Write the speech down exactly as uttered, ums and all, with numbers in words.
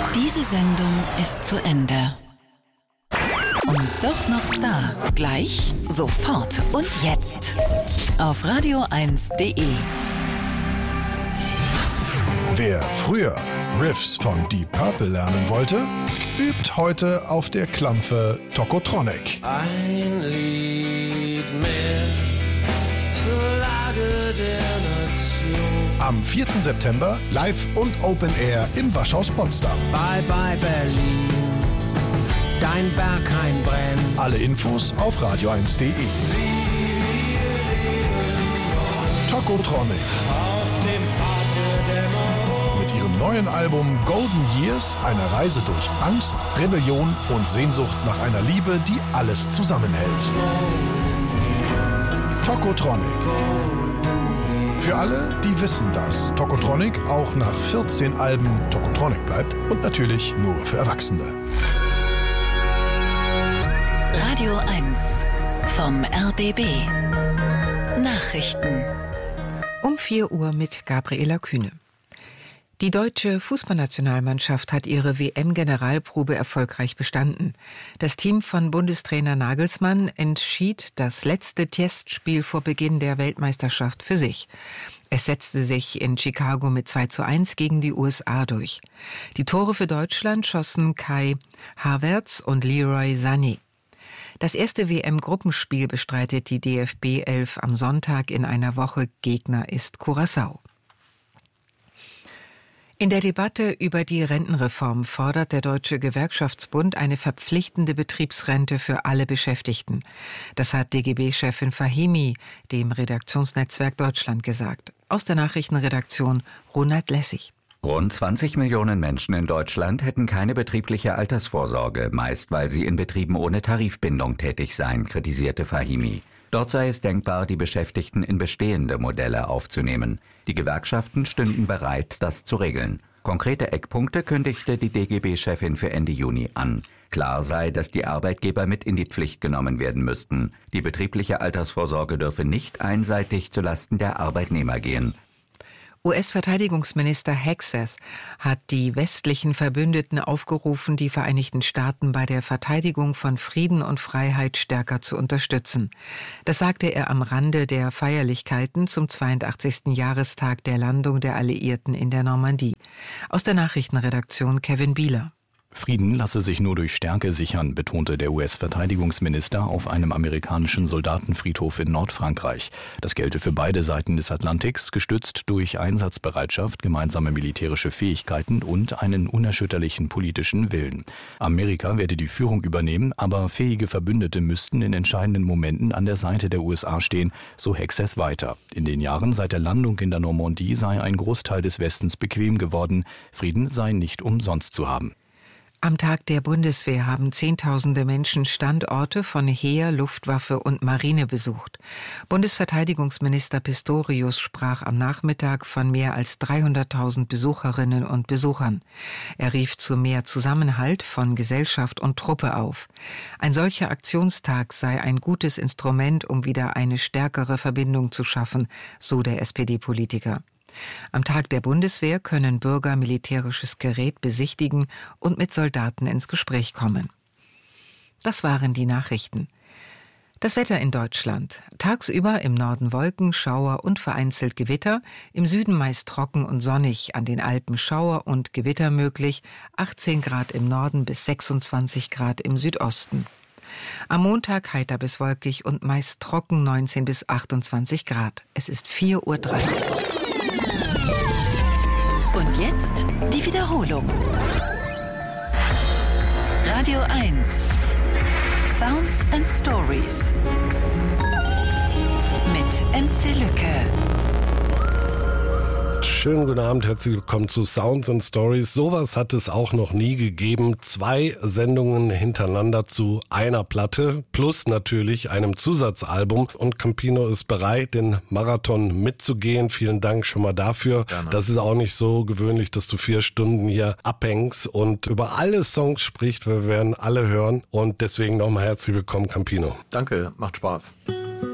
Diese Sendung ist zu Ende. Und doch noch da. Gleich, sofort und jetzt. Auf radio eins punkt de. Wer früher Riffs von Deep Purple lernen wollte, übt heute auf der Klampfe Tokotronic. Ein Lied mehr zur Lage der Nation. Am vierten September live und Open Air im Waschhaus Potsdam. Bye bye Berlin, dein Berghain brennt. Alle Infos auf radio eins punkt de. Tokotronic. Auf dem Pfad der Dämmerung. Mit ihrem neuen Album Golden Years, eine Reise durch Angst, Rebellion und Sehnsucht nach einer Liebe, die alles zusammenhält. Tokotronic. Für alle, die wissen, dass Tokotronic auch nach vierzehn Alben Tokotronic bleibt und natürlich nur für Erwachsene. Radio eins vom R B B. Nachrichten. Um vier Uhr mit Gabriela Kühne. Die deutsche Fußballnationalmannschaft hat ihre W M-Generalprobe erfolgreich bestanden. Das Team von Bundestrainer Nagelsmann entschied das letzte Testspiel vor Beginn der Weltmeisterschaft für sich. Es setzte sich in Chicago mit zwei zu eins gegen die U S A durch. Die Tore für Deutschland schossen Kai Havertz und Leroy Sané. Das erste W M-Gruppenspiel bestreitet die D F B elf am Sonntag in einer Woche. Gegner ist Curaçao. In der Debatte über die Rentenreform fordert der Deutsche Gewerkschaftsbund eine verpflichtende Betriebsrente für alle Beschäftigten. Das hat D G B-Chefin Fahimi dem Redaktionsnetzwerk Deutschland gesagt. Aus der Nachrichtenredaktion Ronald Lessig. Rund zwanzig Millionen Menschen in Deutschland hätten keine betriebliche Altersvorsorge, meist weil sie in Betrieben ohne Tarifbindung tätig seien, kritisierte Fahimi. Dort sei es denkbar, die Beschäftigten in bestehende Modelle aufzunehmen. Die Gewerkschaften stünden bereit, das zu regeln. Konkrete Eckpunkte kündigte die D G B-Chefin für Ende Juni an. Klar sei, dass die Arbeitgeber mit in die Pflicht genommen werden müssten. Die betriebliche Altersvorsorge dürfe nicht einseitig zulasten der Arbeitnehmer gehen. U S-Verteidigungsminister Hegseth hat die westlichen Verbündeten aufgerufen, die Vereinigten Staaten bei der Verteidigung von Frieden und Freiheit stärker zu unterstützen. Das sagte er am Rande der Feierlichkeiten zum zweiundachtzigsten Jahrestag der Landung der Alliierten in der Normandie. Aus der Nachrichtenredaktion Kevin Bieler. Frieden lasse sich nur durch Stärke sichern, betonte der U S-Verteidigungsminister auf einem amerikanischen Soldatenfriedhof in Nordfrankreich. Das gelte für beide Seiten des Atlantiks, gestützt durch Einsatzbereitschaft, gemeinsame militärische Fähigkeiten und einen unerschütterlichen politischen Willen. Amerika werde die Führung übernehmen, aber fähige Verbündete müssten in entscheidenden Momenten an der Seite der U S A stehen, so Hegseth weiter. In den Jahren seit der Landung in der Normandie sei ein Großteil des Westens bequem geworden. Frieden sei nicht umsonst zu haben. Am Tag der Bundeswehr haben Zehntausende Menschen Standorte von Heer, Luftwaffe und Marine besucht. Bundesverteidigungsminister Pistorius sprach am Nachmittag von mehr als dreihunderttausend Besucherinnen und Besuchern. Er rief zu mehr Zusammenhalt von Gesellschaft und Truppe auf. Ein solcher Aktionstag sei ein gutes Instrument, um wieder eine stärkere Verbindung zu schaffen, so der S P D-Politiker. Am Tag der Bundeswehr können Bürger militärisches Gerät besichtigen und mit Soldaten ins Gespräch kommen. Das waren die Nachrichten. Das Wetter in Deutschland. Tagsüber im Norden Wolken, Schauer und vereinzelt Gewitter, im Süden meist trocken und sonnig, an den Alpen Schauer und Gewitter möglich, achtzehn Grad im Norden bis sechsundzwanzig Grad im Südosten. Am Montag heiter bis wolkig und meist trocken, neunzehn bis achtundzwanzig Grad. Es ist vier Uhr drei. Und jetzt die Wiederholung. Radio eins. Sounds and Stories. Mit M C Lücke. Schönen guten Abend, herzlich willkommen zu Sounds and Stories. Sowas hat es auch noch nie gegeben. Zwei Sendungen hintereinander zu einer Platte, plus natürlich einem Zusatzalbum. Und Campino ist bereit, den Marathon mitzugehen. Vielen Dank schon mal dafür. Gerne. Das ist auch nicht so gewöhnlich, dass du vier Stunden hier abhängst und über alle Songs sprichst. Wir werden alle hören. Und deswegen nochmal herzlich willkommen, Campino. Danke, macht Spaß.